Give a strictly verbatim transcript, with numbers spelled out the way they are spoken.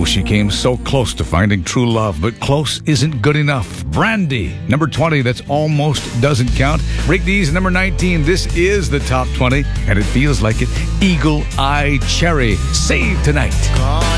Oh, she came so close to finding true love, but close isn't good enough. Brandy, number twenty, that's almost doesn't count. Rick Dees, number nineteen, this is the top twenty, and it feels like it. Eagle Eye Cherry, Save Tonight.